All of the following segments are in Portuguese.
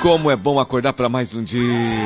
Como é bom acordar para mais um dia.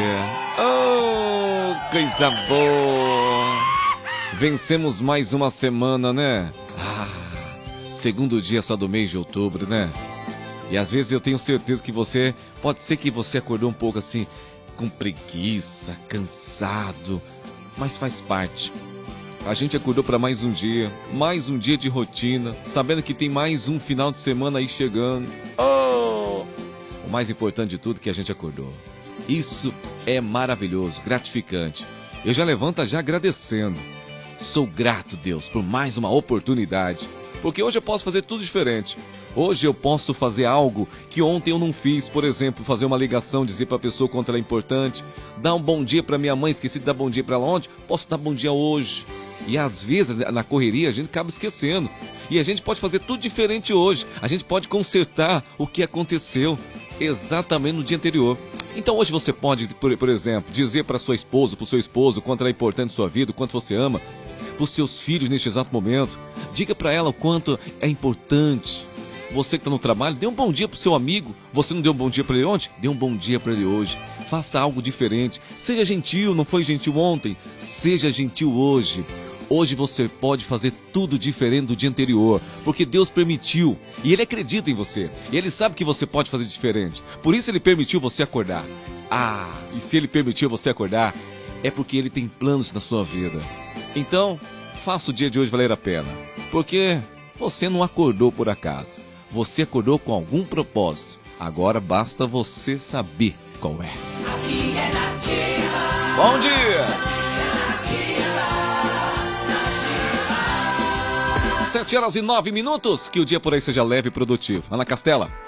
Oh, coisa boa. Vencemos mais uma semana, né? Segundo dia só do mês de outubro, né? E às vezes eu tenho certeza que pode ser que você acordou um pouco assim, com preguiça, cansado, mas faz parte. A gente acordou para mais um dia de rotina, sabendo que tem mais um final de semana aí chegando. Oh! O mais importante de tudo é que a gente acordou. Isso é maravilhoso, gratificante. Eu já levanto já agradecendo. Sou grato, Deus, por mais uma oportunidade. Porque hoje eu posso fazer tudo diferente. Hoje eu posso fazer algo que ontem eu não fiz. Por exemplo, fazer uma ligação, dizer para a pessoa quanto ela é importante. Dar um bom dia para minha mãe, esqueci de dar bom dia para ela ontem. Posso dar bom dia hoje. E às vezes, na correria, a gente acaba esquecendo. E a gente pode fazer tudo diferente hoje. A gente pode consertar o que aconteceu exatamente no dia anterior. Então hoje você pode, por exemplo, dizer para sua esposa, para o seu esposo, quanto ela é importante na sua vida, o quanto você ama. Para os seus filhos neste exato momento. Diga para ela o quanto é importante. Você que está no trabalho, dê um bom dia para o seu amigo. Você não deu um bom dia para ele ontem? Dê um bom dia para ele hoje. Faça algo diferente. Seja gentil, não foi gentil ontem? Seja gentil hoje. Hoje você pode fazer tudo diferente do dia anterior, porque Deus permitiu, e Ele acredita em você, e Ele sabe que você pode fazer diferente. Por isso Ele permitiu você acordar. E se Ele permitiu você acordar, é porque Ele tem planos na sua vida. Então, faça o dia de hoje valer a pena, porque você não acordou por acaso. Você acordou com algum propósito. Agora basta você saber qual é. Aqui é Nativa. Bom dia! 7h09, que o dia por aí seja leve e produtivo. Ana Castela.